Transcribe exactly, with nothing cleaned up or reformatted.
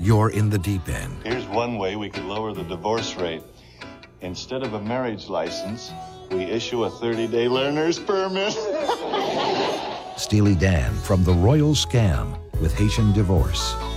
you're in the deep end. Here's one way we could lower the divorce rate. Instead of a marriage license, we issue a thirty-day learner's permit. Steely Dan from The Royal Scam with Haitian Divorce.